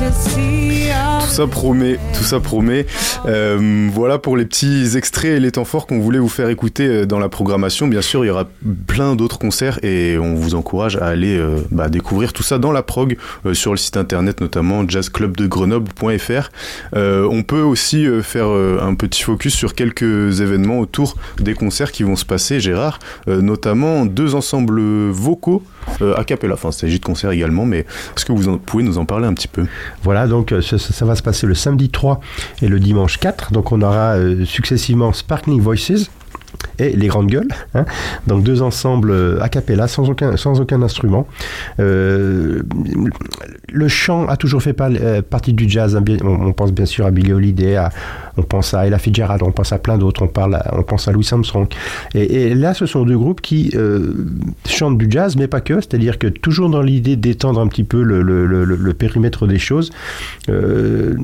Tout ça promet. Voilà pour les petits extraits et les temps forts qu'on voulait vous faire écouter dans la programmation. Bien sûr, il y aura plein d'autres concerts et on vous encourage à aller découvrir tout ça dans la prog, sur le site internet notamment jazzclubdegrenoble.fr. On peut aussi faire un petit focus sur quelques événements autour des concerts qui vont se passer, Gérard, notamment 2 ensembles vocaux a cappella. Enfin, il s'agit de concerts également, mais est-ce que vous pouvez nous en parler un petit peu ? Voilà, donc ça va se passer le samedi 3 et le dimanche 4. Donc on aura successivement Sparkling Voices et Les Grandes Gueules, hein. Donc 2 ensembles a cappella sans aucun instrument. Le chant a toujours fait partie du jazz, hein. On pense bien sûr à Billie Holiday, on pense à Ella Fitzgerald, on pense à plein d'autres, on pense à Louis Armstrong. Et là, ce sont 2 groupes qui chantent du jazz, mais pas que, c'est-à-dire que toujours dans l'idée d'étendre un petit peu le périmètre des choses, ils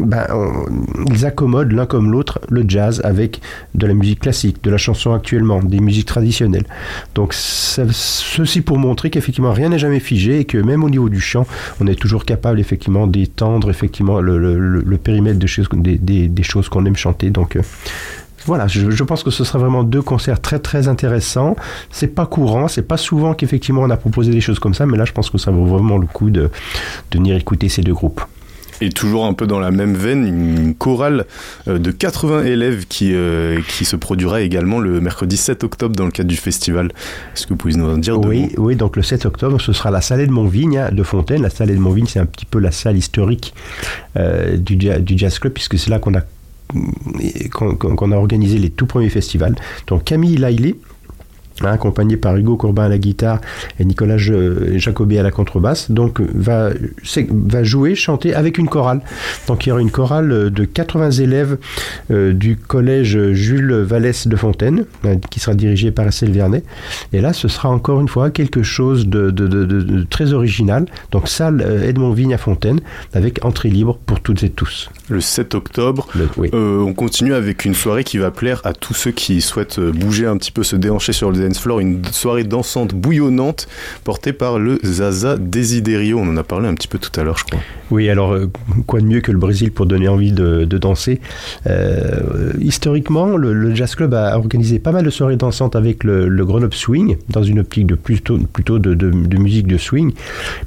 accommodent l'un comme l'autre le jazz avec de la musique classique, de la chanson actuellement, des musiques traditionnelles. Donc ceci pour montrer qu'effectivement rien n'est jamais figé et que même au niveau du chant, on est toujours capable effectivement d'étendre effectivement le périmètre des choses qu'on aime chanter. Donc voilà, je pense que ce sera vraiment 2 concerts très très intéressants. C'est pas courant, c'est pas souvent qu'effectivement on a proposé des choses comme ça, mais là je pense que ça vaut vraiment le coup de venir écouter ces 2 groupes. Et toujours un peu dans la même veine, une chorale de 80 élèves qui se produira également le mercredi 7 octobre dans le cadre du festival. Est-ce que vous pouvez nous en dire 2 mots ? Oui, donc le 7 octobre, ce sera la Salée de Montvigne de Fontaine. La Salée de Montvigne, c'est un petit peu la salle historique du Jazz Club, puisque c'est là qu'on a organisé les tout premiers festivals. Donc Camille Laillet, accompagné par Hugo Courbin à la guitare et Nicolas Jacobet à la contrebasse, donc va chanter avec une chorale. Donc il y aura une chorale de 80 élèves du collège Jules Vallès de Fontaine, qui sera dirigée par Estelle Vernet. Et là, ce sera encore une fois quelque chose de très original. Donc salle Edmond Vigne à Fontaine, avec entrée libre pour toutes et tous. Le 7 octobre, oui. On continue avec une soirée qui va plaire à tous ceux qui souhaitent bouger un petit peu, se déhancher sur le dance floor, une soirée dansante bouillonnante portée par le Zaza Desiderio. On en a parlé un petit peu tout à l'heure, je crois. Oui, alors quoi de mieux que le Brésil pour donner envie de danser. Historiquement, le Jazz Club a organisé pas mal de soirées dansantes avec le Grenoble Swing, dans une optique de plutôt de musique de swing.